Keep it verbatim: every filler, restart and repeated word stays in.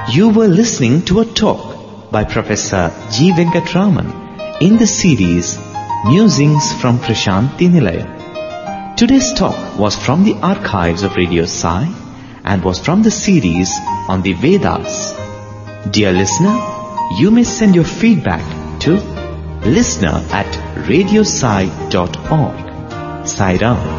You were listening to a talk by Professor G. Venkatraman in the series Musings from Prashanti Nilaya. Today's talk was from the archives of Radio Sai and was from the series on the Vedas. Dear listener, you may send your feedback to listener at radiosai dot org. Sai Ram.